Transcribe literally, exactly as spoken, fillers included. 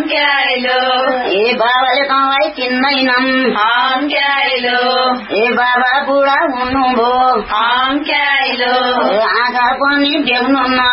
हम क्याइलो ए बाबाले तँलाई चिन्दैनन् हम क्याइलो ए बाबा बुढा हुनुभयो हम क्याइलो आँखा पनि देख्नु